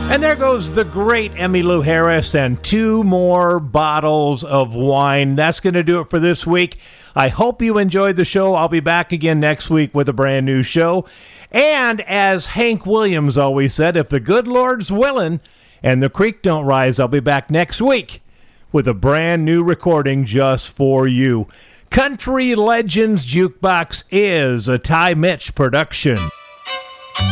And there goes the great Emmylou Harris and 2 more bottles of wine. That's going to do it for this week. I hope you enjoyed the show. I'll be back again next week with a brand new show. And as Hank Williams always said, if the good Lord's willing and the creek don't rise, I'll be back next week with a brand new recording just for you. Country Legends Jukebox is a Ty Mitch production.